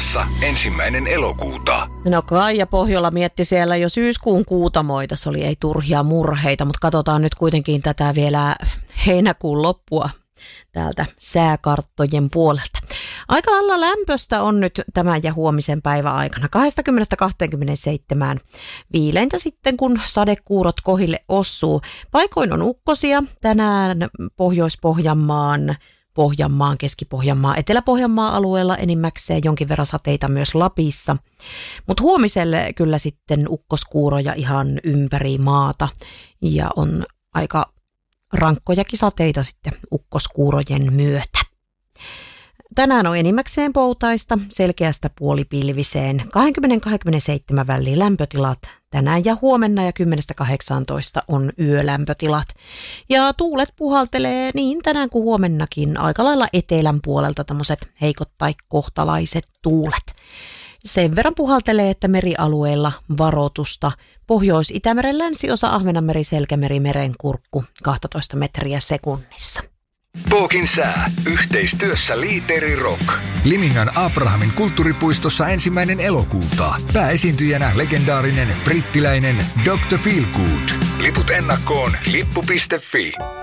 Pohjolassa 1. elokuuta. No Kaija Pohjola mietti siellä jo syyskuun kuutamoita. Se oli ei turhia murheita, mutta katsotaan nyt kuitenkin tätä vielä heinäkuun loppua täältä sääkarttojen puolelta. Aika lailla lämpöstä on nyt tämän ja huomisen päivän aikana. 20-27 viileintä sitten, kun sadekuurot kohille osuu. Paikoin on ukkosia. Tänään Pohjois-Pohjanmaan, Pohjanmaan, Keski-Pohjanmaan, Etelä-Pohjanmaan alueella enimmäkseen, jonkin verran sateita myös Lapissa. Mutta huomiselle kyllä sitten ukkoskuuroja ihan ympäri maata ja on aika rankkojakin sateita sitten ukkoskuurojen myötä. Tänään on enimmäkseen poutaista, selkeästä puolipilviseen. 20-27 väliin lämpötilat tänään ja huomenna ja 10-18 on yölämpötilat. Ja tuulet puhaltelee niin tänään kuin huomennakin aika lailla etelän puolelta tämmöiset heikot tai kohtalaiset tuulet. Sen verran puhaltelee, että merialueilla varoitusta. Pohjois-Itämeren länsiosa, Ahvenanmeri, Selkämeri, Merenkurkku 12 metriä sekunnissa. Pookin sää. Yhteistyössä Liiteri Rock. Limingan Abrahamin kulttuuripuistossa 1. elokuuta. Pääesiintyjänä legendaarinen brittiläinen Dr. Feelgood. Liput ennakkoon lippu.fi.